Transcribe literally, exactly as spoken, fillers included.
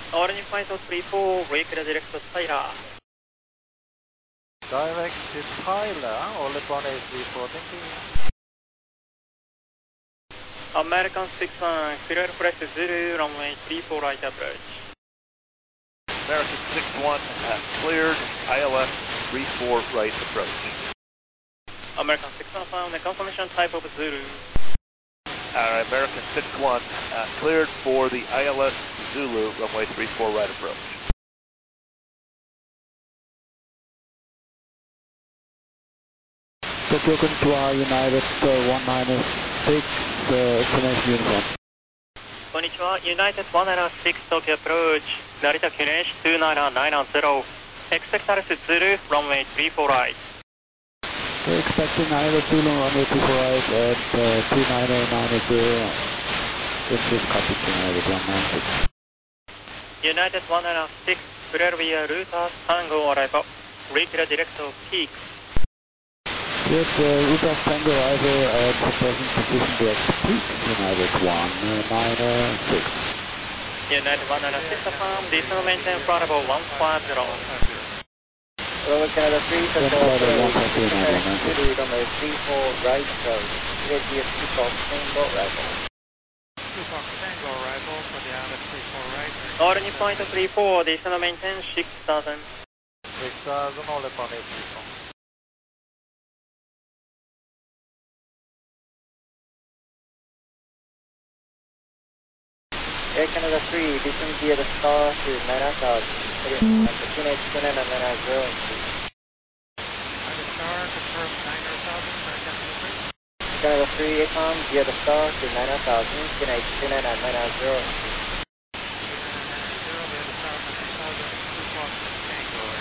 All new flight three four, regular direct to Tyler. Direct to Tyler, all upon A three four, thank you. American six one, clear flight Zulu, runway three four right approach. American six one, uh, cleared, I L S three four right approach. American six one, found the confirmation type of Zulu. Uh, American six one, uh, cleared for the I L S Zulu, runway three four right approach. Tokyo Konnichiwa, United uh, one nine six, uh, explanation uniform. Konnichiwa, United one nine six, Tokyo approach, Narita Kinesh two nine nine zero, expect Alice Zulu, runway three four right. We're expecting Narita Zulu, runway three four right at uh, two nine nine zero, this is copy to United one nine six. United one nine six, clear via Ruta Tango arrival, regular direct to Peaks. Yes, uh, Ruta Tango arrival at present position direct to Peaks, United one nine six. United one nine six, affirm, descend maintain flight level one five zero. Rover Canada three, Control Zulu, runway three four right approach, clear via Peacock Tango arrival. Peacock Tango arrival for the Island three four right. All new flight three four, descend maintain six thousand. six thousand, all upon A three four. Air Canada three, descend via the star to nine thousand, Q N H two nine nine zero. Star, confirm nine thousand, Air Canada three. Canada three, Econ via the star to nine thousand, Q N H two nine nine zero.